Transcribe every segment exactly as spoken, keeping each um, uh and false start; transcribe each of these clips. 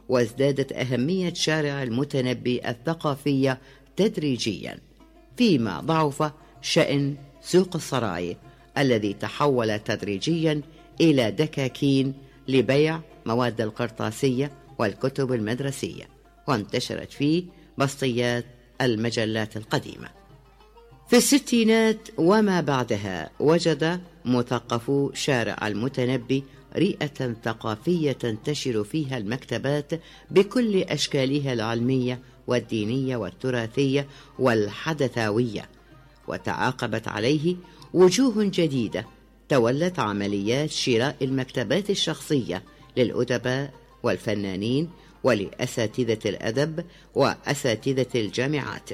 وازدادت أهمية شارع المتنبي الثقافية تدريجيا، فيما ضعف شأن سوق السراي الذي تحول تدريجيا إلى دكاكين لبيع مواد القرطاسية والكتب المدرسية، وانتشرت فيه بسطيات المجلات القديمة. في الستينات وما بعدها وجد مثقفو شارع المتنبي رئة ثقافية تنتشر فيها المكتبات بكل أشكالها العلمية والدينية والتراثية والحدثاوية، وتعاقبت عليه وجوه جديدة تولت عمليات شراء المكتبات الشخصية للأدباء والفنانين ولأساتذة الأدب وأساتذة الجامعات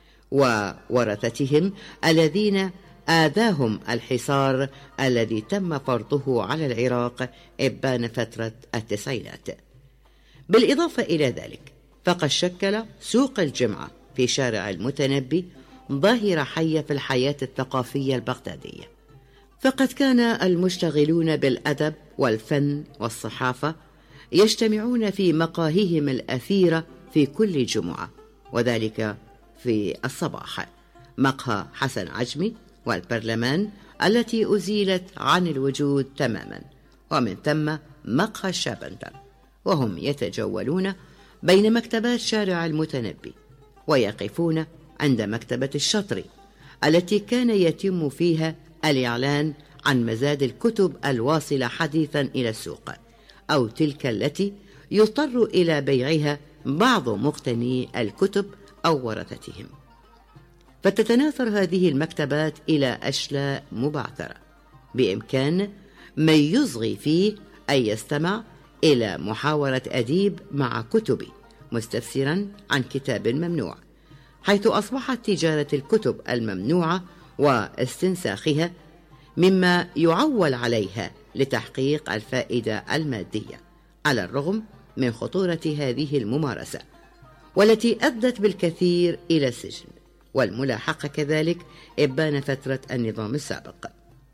وورثتهم الذين آذاهم الحصار الذي تم فرضه على العراق إبان فترة التسعينات. بالإضافة إلى ذلك فقد شكل سوق الجمعة في شارع المتنبي ظاهرة حية في الحياة الثقافية البغدادية، فقد كان المشتغلون بالأدب والفن والصحافة يجتمعون في مقاهيهم الأثيرة في كل جمعة، وذلك في الصباح، مقهى حسن عجمي والبرلمان التي أزيلت عن الوجود تماما، ومن ثم مقهى الشابندر، وهم يتجولون بين مكتبات شارع المتنبي ويقفون عند مكتبة الشطري التي كان يتم فيها الإعلان عن مزاد الكتب الواصلة حديثا إلى السوق، أو تلك التي يضطر إلى بيعها بعض مقتني الكتب أو ورثتهم. فتتناثر هذه المكتبات إلى أشلاء مبعثرة بإمكان من يصغي فيه أن يستمع إلى محاورة أديب مع كتبه مستفسرا عن كتاب ممنوع، حيث أصبحت تجارة الكتب الممنوعة واستنساخها مما يعول عليها لتحقيق الفائدة المادية، على الرغم من خطورة هذه الممارسة والتي أدت بالكثير إلى السجن والملاحقة كذلك إبان فترة النظام السابق.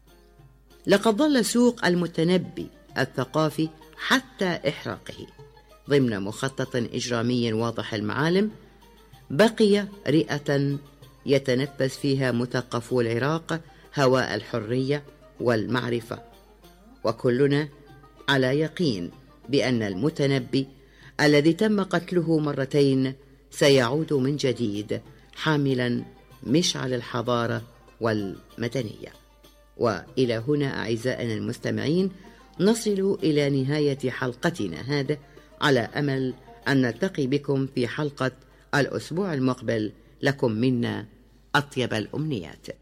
لقد ظل سوق المتنبي الثقافي حتى إحراقه ضمن مخطط إجرامي واضح المعالم بقي رئة يتنفس فيها مثقفو العراق هواء الحرية والمعرفة، وكلنا على يقين بأن المتنبي الذي تم قتله مرتين سيعود من جديد حاملا مشعل الحضارة والمدنية. وإلى هنا أعزائنا المستمعين نصل إلى نهاية حلقتنا هذا، على أمل أن نلتقي بكم في حلقة الأسبوع المقبل. لكم منا أطيب الأمنيات.